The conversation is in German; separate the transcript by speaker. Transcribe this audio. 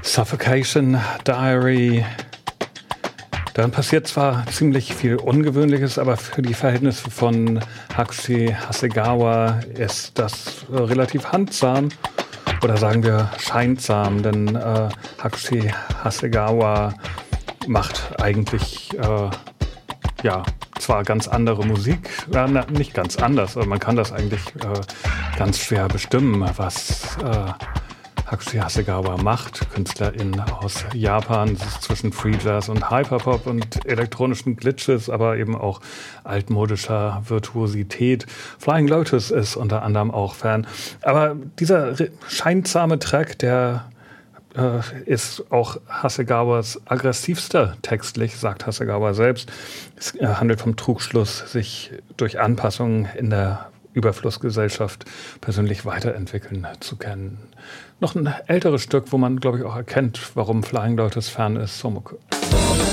Speaker 1: Suffocation Diary. Dann passiert zwar ziemlich viel Ungewöhnliches, aber für die Verhältnisse von Hakushi Hasegawa ist das relativ handsam. Oder sagen wir scheinsam, denn Hakushi Hasegawa macht eigentlich zwar ganz andere Musik, nicht ganz anders, aber man kann das eigentlich ganz schwer bestimmen, was Hakushi Hasegawa macht, Künstlerin aus Japan. Das ist zwischen Free Jazz und Hyperpop und elektronischen Glitches, aber eben auch altmodischer Virtuosität. Flying Lotus ist unter anderem auch Fan. Aber dieser scheinsame Track, der ist auch Hasegawas aggressivster textlich, sagt Hasegawa selbst. Es handelt vom Trugschluss, sich durch Anpassungen in der Überflussgesellschaft persönlich weiterentwickeln zu können. Noch ein älteres Stück, wo man, glaube ich, auch erkennt, warum Flying Lotus Fan ist, Somoku.